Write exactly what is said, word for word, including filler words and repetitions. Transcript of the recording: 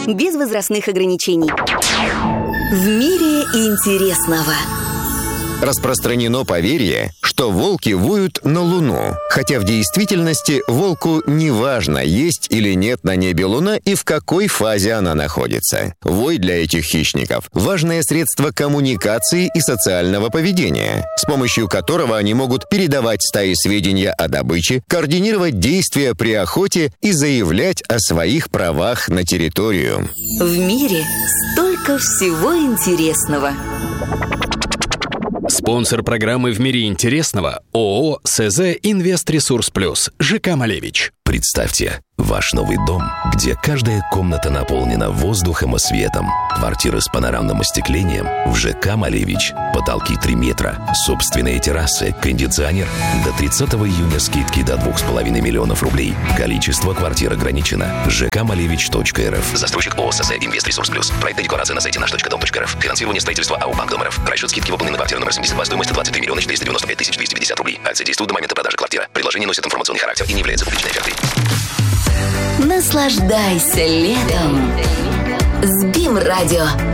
без возрастных ограничений. В мире интересного. Распространено поверье, что волки воют на Луну, хотя в действительности волку не важно, есть или нет на небе Луна и в какой фазе она находится. Вой для этих хищников – важное средство коммуникации и социального поведения, с помощью которого они могут передавать стае сведения о добыче, координировать действия при охоте и заявлять о своих правах на территорию. В мире столько всего интересного. Спонсор программы «В мире интересного» ООО «СЗ Инвест-Ресурс Плюс» ЖК «Малевич». Представьте, ваш новый дом, где каждая комната наполнена воздухом и светом. Квартира с панорамным остеклением в ЖК «Малевич». Потолки три метра, собственные террасы, кондиционер. До тридцатого июня скидки до двух с половиной миллионов рублей. Количество квартир ограничено. жк малевич точка эр эф. Застройщик ООО «СЗ Инвест-Ресурс Плюс». Проект и декорация на сайте наш точка дом точка эр эф. Финансирование строительства АО «Банк Дом РФ». Расчет скидки выполнен на квартиру номер семьдесят два стоимостью двадцать три миллиона четыреста девяносто пять тысяч двести пятьдесят рублей. Акция действует до момента продажи квартиры. Предложение носит информационный характер и не является публичной офертой. Наслаждайся летом с БИМ Радио.